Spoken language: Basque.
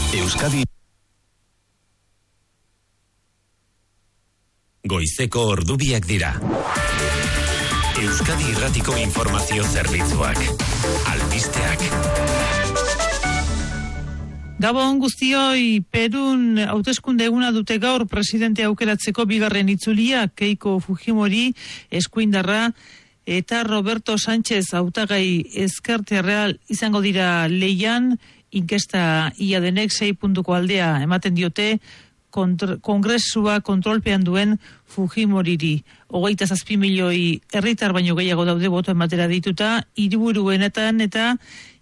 Euskadi goizeko ordubiak dira. Euskadi Irratiko informazio zerbitzuak. Albisteak. Gabon guztioi, Perun hauteskunde eguna dute gaur presidente aukeratzeko bigarren itzulia, Keiko Fujimori eskuindarra eta Roberto Sánchez hautagai ezkertiarreal izango dira leian, inkesta ia denek 6 puntuko aldea ematen diote kongresua kontrolpean duen Fujimoriri. 27 milioi herritar baino gehiago daude boto ematera dituta, hiriburuenetan eta